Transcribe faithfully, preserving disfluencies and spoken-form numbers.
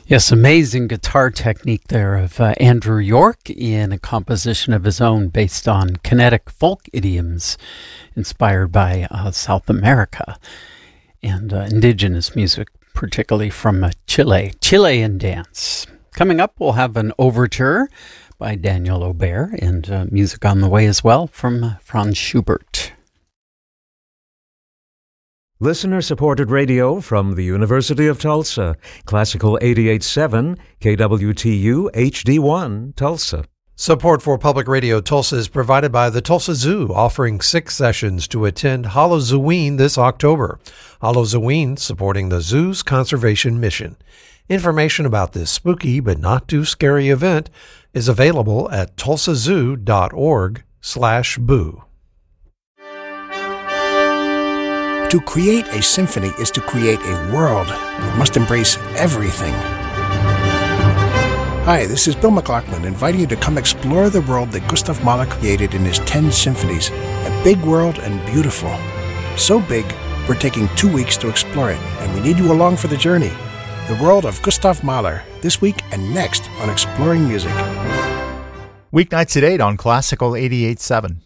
Yes, amazing guitar technique there of uh, Andrew York in a composition of his own based on kinetic folk idioms inspired by uh, South America and uh, indigenous music, particularly from uh, Chile, Chilean dance. Coming up, we'll have an overture by Daniel Aubert and uh, music on the way as well from uh, Franz Schubert. Listener-supported radio from the University of Tulsa. Classical eighty-eight point seven, K W T U H D one, Tulsa. Support for Public Radio Tulsa is provided by the Tulsa Zoo, offering six sessions to attend Halloween this October. Halloween supporting the zoo's conservation mission. Information about this spooky but not too scary event is available at tulsazoo.org slash boo. To create a symphony is to create a world that must embrace everything. Hi, this is Bill McLaughlin, inviting you to come explore the world that Gustav Mahler created in his ten symphonies. A big world and beautiful. So big, we're taking two weeks to explore it, and we need you along for the journey. The world of Gustav Mahler, this week and next on Exploring Music. Weeknights at eight on Classical eighty-eight point seven.